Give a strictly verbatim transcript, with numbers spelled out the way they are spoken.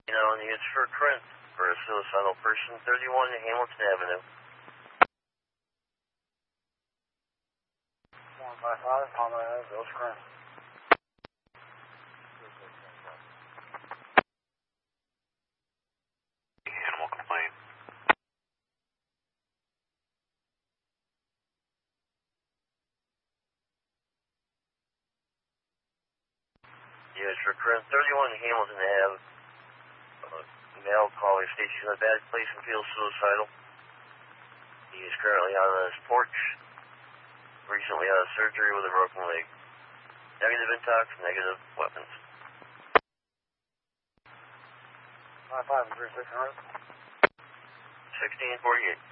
You know, and it's for Corinth for a suicidal person, thirty-one Hamilton Avenue. one five five, Palmer Ave, Village Corinth. Animal complaint. Units for Corinth, thirty-one Hamilton Ave. Uh, male caller states he's in a bad place and feels suicidal. He is currently out on his porch. Recently out of surgery with a broken leg. Negative intox, negative weapons. five five and three six hundred. sixteen forty-eight.